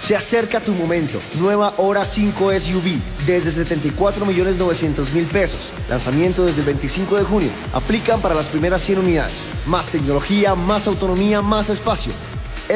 Se acerca tu momento. Nueva Hora 5 SUV desde 74.900.000 pesos. Lanzamiento desde el 25 de junio. Aplican para las primeras 100 unidades. Más tecnología, más autonomía, más espacio.